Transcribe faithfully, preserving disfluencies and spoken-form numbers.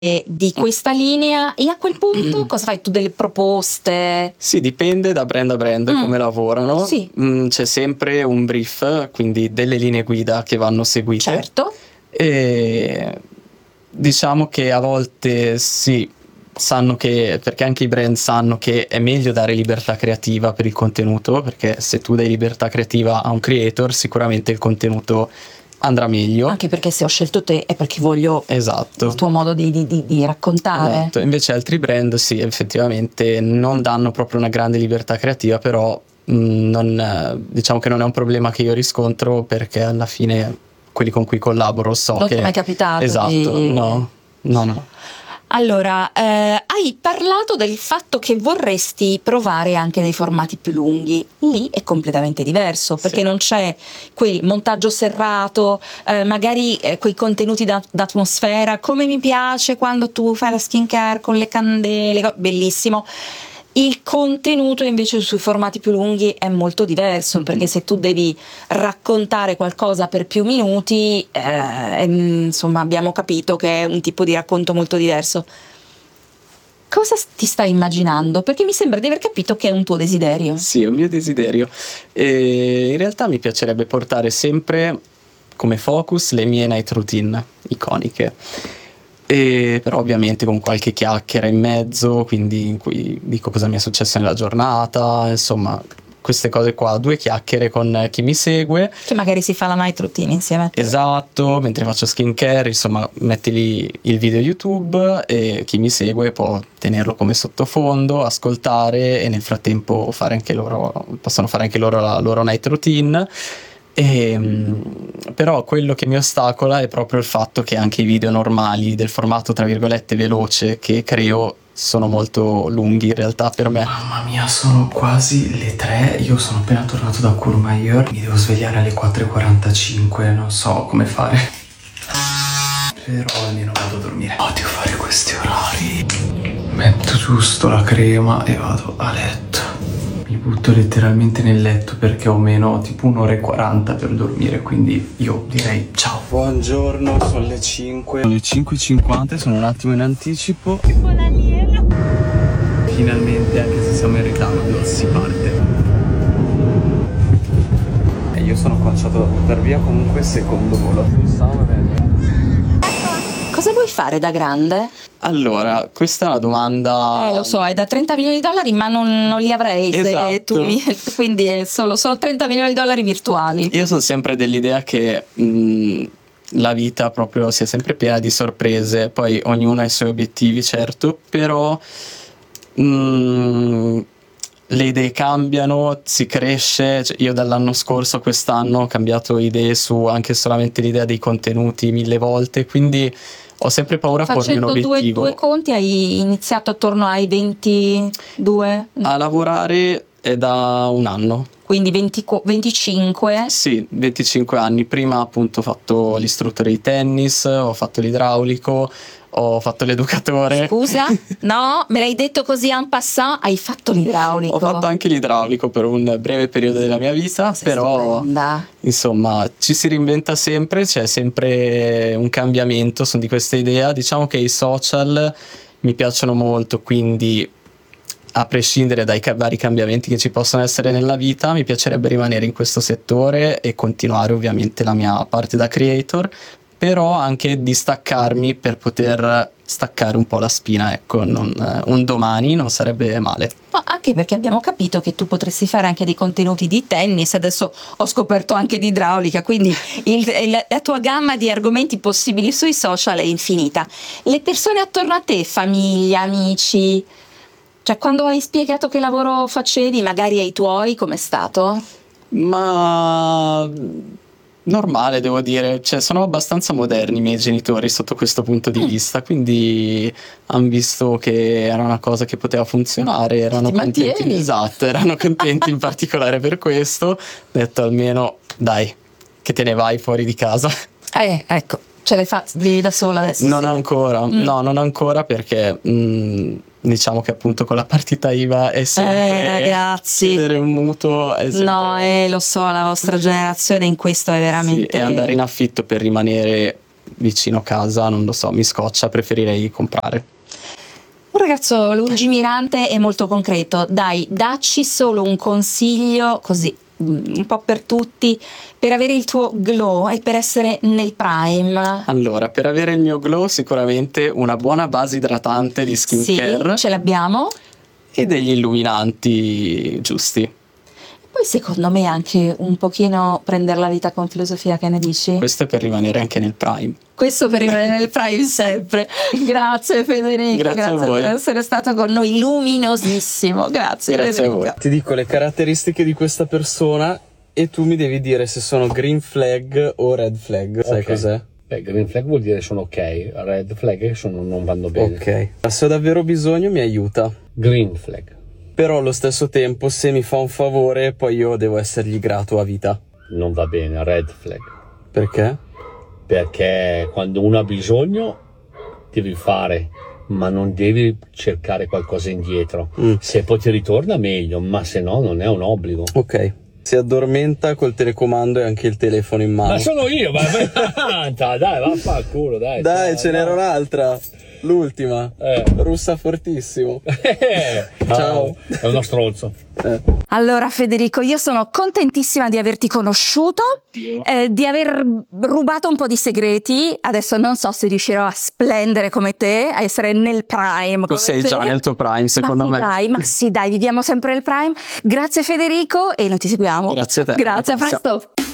eh, di questa linea e a quel punto cosa fai? Tu delle proposte? Sì, dipende da brand a brand Mm. come lavorano. Sì. Mm, c'è sempre un brief, quindi delle linee guida che vanno seguite. Certo. E diciamo che a volte sì, sanno che, perché anche i brand sanno che è meglio dare libertà creativa per il contenuto, perché se tu dai libertà creativa a un creator sicuramente il contenuto andrà meglio. Anche perché se ho scelto te è perché voglio Esatto. il tuo modo di, di- di- di raccontare. Esatto. Invece altri brand sì, effettivamente non danno proprio una grande libertà creativa, però mh, non, eh, diciamo che non è un problema che io riscontro, perché alla fine quelli con cui collaboro so Non ti che... è mai capitato Esatto, di- no, no, no. Allora, eh, hai parlato del fatto che vorresti provare anche dei formati più lunghi. Lì è completamente diverso, perché Sì. non c'è quel montaggio serrato, eh, magari eh, quei contenuti da- d'atmosfera, come mi piace quando tu fai la skincare con le candele, co- bellissimo. Il contenuto invece sui formati più lunghi è molto diverso, perché se tu devi raccontare qualcosa per più minuti, eh, insomma, abbiamo capito che è un tipo di racconto molto diverso. Cosa s- ti stai immaginando? Perché mi sembra di aver capito che è un tuo desiderio. Sì, è un mio desiderio. E in realtà mi piacerebbe portare sempre come focus le mie night routine iconiche. E però ovviamente con qualche chiacchiera in mezzo, quindi in cui dico cosa mi è successo nella giornata, insomma, queste cose qua, due chiacchiere con chi mi segue. Che magari si fa la night routine insieme a te. Esatto, mentre faccio skincare, insomma, metti lì il video YouTube e chi mi segue può tenerlo come sottofondo, ascoltare e nel frattempo fare anche loro, possono fare anche loro la loro night routine. E, mm, però quello che mi ostacola è proprio il fatto che anche i video normali del formato tra virgolette veloce che creo sono molto lunghi in realtà per me. Mamma mia, sono quasi le tre, io sono appena tornato da Courmayeur, mi devo svegliare alle quattro e quarantacinque, non so come fare. Però almeno vado a dormire. Odio fare questi orari. Metto giusto la crema e vado a letto. Mi butto letteralmente nel letto perché ho meno tipo un'ora e quaranta per dormire, quindi io direi ciao. Buongiorno, sono le cinque. Sono le cinque e cinquanta, sono un attimo in anticipo. Finalmente, anche se siamo in ritardo, si parte. E io sono conciato da buttare via comunque secondo volo. Cosa vuoi fare da grande? Allora, questa è una domanda... Eh, lo so, è da trenta milioni di dollari, ma non, non li avrei se Esatto. tu mi- quindi è solo, solo trenta milioni di dollari virtuali. Io sono sempre dell'idea che mh, la vita proprio sia sempre piena di sorprese, poi ognuno ha i suoi obiettivi, certo, però mh, le idee cambiano, si cresce. Cioè, io dall'anno scorso a quest'anno ho cambiato idee su anche solamente l'idea dei contenuti mille volte, quindi ho sempre paura a pormi un Facendo due, obiettivo. due conti hai iniziato attorno ai ventidue, A lavorare è da un anno. quindi venti, venticinque. Sì, venticinque anni. Prima appunto ho fatto l'istruttore di tennis, ho fatto l'idraulico, ho fatto l'educatore. Scusa? No, me l'hai detto così en passant, hai fatto l'idraulico. Ho fatto anche l'idraulico per un breve periodo della mia vita, Sei però stupenda. insomma ci si reinventa sempre, c'è sempre un cambiamento, sono di questa idea. Diciamo che i social mi piacciono molto, quindi a prescindere dai ca- vari cambiamenti che ci possono essere nella vita, mi piacerebbe rimanere in questo settore e continuare ovviamente la mia parte da creator, però anche distaccarmi per poter staccare un po' la spina, ecco, non- un domani non sarebbe male. Ma anche perché abbiamo capito che tu potresti fare anche dei contenuti di tennis, adesso ho scoperto anche di idraulica, quindi il- il- la tua gamma di argomenti possibili sui social è infinita. Le persone attorno a te, famiglia, amici, cioè quando hai spiegato che lavoro facevi, magari ai tuoi, com'è stato? Ma normale, devo dire, cioè sono abbastanza moderni i miei genitori sotto questo punto di Mm. vista, quindi hanno visto che era una cosa che poteva funzionare, erano Ti contenti. mantieni. Esatto, erano contenti in particolare per questo. Ho detto almeno dai, che te ne vai fuori di casa. Eh, ecco, ce l'hai fatta, vivi da sola adesso. Non sì. ancora, Mm. no, non ancora perché mh, diciamo che appunto con la partita I V A è sempre Eh, ragazzi. chiedere un mutuo è sempre- No, eh, lo so, la vostra generazione in questo è Sì, veramente... e andare in affitto per rimanere vicino casa, non lo so, mi scoccia, preferirei comprare. Un ragazzo lungimirante e molto concreto. Dai, dacci solo un consiglio così, un po' per tutti, per avere il tuo glow e per essere nel prime. Allora, per avere il mio glow sicuramente una buona base idratante di skincare. Sì, ce l'abbiamo. E degli illuminanti giusti. Poi secondo me anche un pochino prendere la vita con filosofia, che ne dici? Questo è per rimanere anche nel prime. Questo per rimanere nel prime sempre. Grazie Federico, grazie, grazie a voi. per essere stato con noi, luminosissimo. Grazie, grazie Federico. a voi. Ti dico le caratteristiche di questa persona e tu mi devi dire se sono green flag o red flag. Sai Ok. cos'è? Beh, green flag vuol dire sono ok, red flag sono non vanno bene. Ok. Se ho davvero bisogno mi aiuta. Green flag. Però allo stesso tempo se mi fa un favore poi io devo essergli grato a vita. Non va bene, red flag. Perché? Perché quando uno ha bisogno devi fare, ma non devi cercare qualcosa indietro. Mm. Se poi ti ritorna meglio, ma se no non è un obbligo. Ok. Si addormenta col telecomando e anche il telefono in mano. Ma sono io, ma dai, vaffanculo, dai. Dai, dai, ce n'era un'altra. L'ultima. Eh. Russa fortissimo. Ciao. È uno stronzo. Allora Federico, io sono contentissima di averti conosciuto, eh, di aver rubato un po' di segreti. Adesso non so se riuscirò a splendere come te, a essere nel prime. Tu come sei te. già nel tuo prime, secondo ma me. Dai, ma sì, dai, viviamo sempre nel prime. Grazie Federico e noi ti seguiamo. Grazie a te. Grazie, a presto.